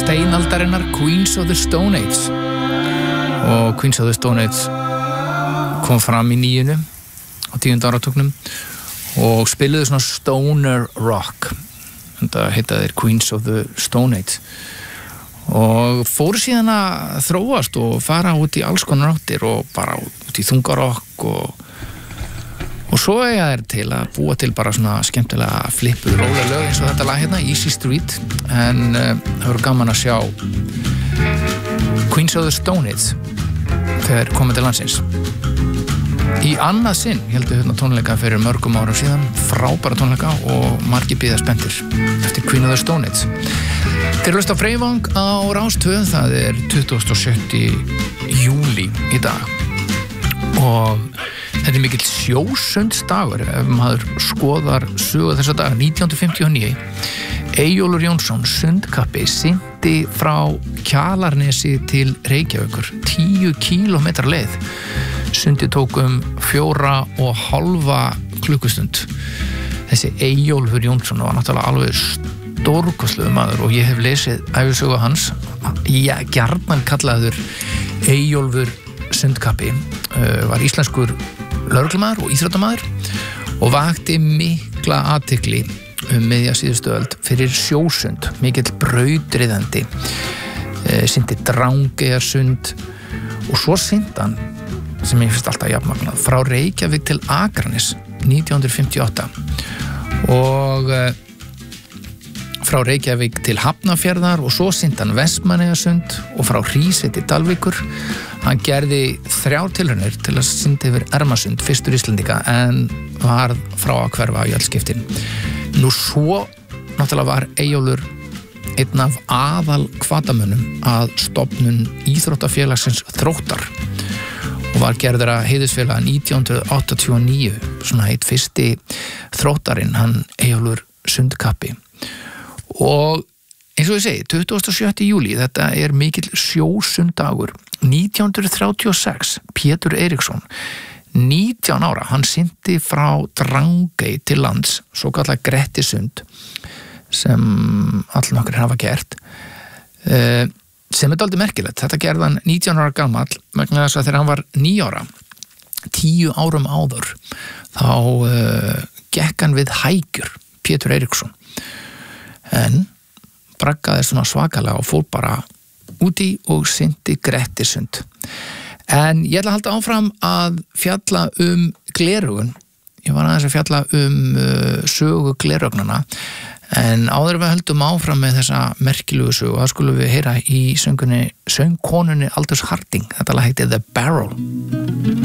steinaldarinnar Queens of the Stone Age og Queens of the Stone Age kom fram í 9. og 10. áratugnum og spiluðu svona stoner rock. Þetta heita þeir Queens of the Stone Age og fóru síðan að þróast og fara út í alls konar áttir og bara út í þungarokk og svo eiga þeir til að búa til bara svona skemmtilega flippuð róleg lög eins og þetta lag hérna, Easy Street, en það voru gaman að sjá Queens of the Stone Age þegar komið til landsins. Í annað sinn heldur hérna tónleika fyrir mörgum árum síðan, frábæra tónleika og margir bíða spenntir eftir Queen of the Stone Age. Þeir hlusta á Freyvang á Rás 2, það er 27. júlí í dag og þetta er mikill sjósundsdagur ef maður skoðar sögu þessa dag. 1959 Eyjólfur Jónsson, sundkappi, synti frá Kjalarnesi til Reykjavíkur 10 kílómetra leið. Sundi tók 4,5 klukkustund. Þessi Eyjólfur Jónsson var náttúrulega alveg stórkostlegur maður og ég hef lesið ævisögu hans. Gjarnan kallaður Eyjólfur sundkappi, var íslenskur lögreglumaður og íþróttamaður og vakti mikla athygli miðja síðustu öld fyrir sjósund, mikill brautryðandi, syndi Drangeyjarsund og svo syndi hann, sem ég finnst alltaf jafnmagnað, frá Reykjavík til Akranes 1958 og frá Reykjavík til Hafnarfjarðar og svo syndi hann Vestmannaeyjasund og frá Hrísey til Dalvíkur. Hann gerði 3 tilraunir til að synda yfir Ermarsund, fyrstur Íslendinga, en varð frá að hverfa í öll skiptin. Nú svo náttúrulega var Eyjólfur einn af aðal hvatamönnum að stofnun íþróttafélagsins Þróttar og var gerður að heiðursfélaga 1989, svona eitt fyrsti Þróttarinn, hann Eyjólfur sundkappi. Og eins og ég segi, 27. júlí, þetta er mikill sjósundagur. 1936, Pétur Eiríksson, 19 ára, hann synti frá Drangey til lands, svo kallað Grettisund, sem allnokkur hafa gert, sem er dálítið merkilegt. Þetta gerði hann 19 ára gamall, vegna þess að þegar hann var 9 ára, 10 árum áður, þá gekk hann við hækjur, Pétur Eiríksson, en braggaði svona svakalega og fór bara úti og synti Grettisund. En ég ætla að halda áfram að fjalla gleraugun. Ég var aðeins að fjalla sögu gleraugnanna, en áður við höldum áfram með þessa merkilegu sögu, það skulum við heyra í söngkonunni Aldous Harding. Þetta lag heitir The Barrel.